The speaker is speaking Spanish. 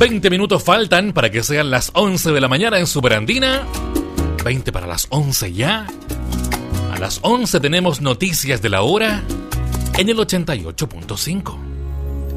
20 minutos faltan para que sean las 11 de la mañana en Superandina. 20 para las 11 ya. A las 11 tenemos noticias de la hora en el 88.5.